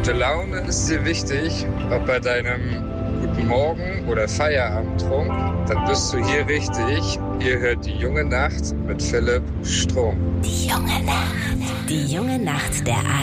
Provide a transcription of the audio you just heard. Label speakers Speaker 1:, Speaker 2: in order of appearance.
Speaker 1: Gute Laune ist dir wichtig, ob bei deinem Guten Morgen oder Feierabendtrunk, dann bist du hier richtig. Ihr hört die junge Nacht mit Philipp Strom.
Speaker 2: Die junge Nacht. Die junge Nacht der